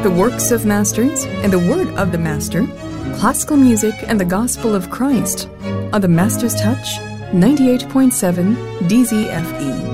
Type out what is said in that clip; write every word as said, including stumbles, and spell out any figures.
the works of masters and the word of the master, classical music and the gospel of Christ on the Master's Touch ninety-eight point seven D Z F E.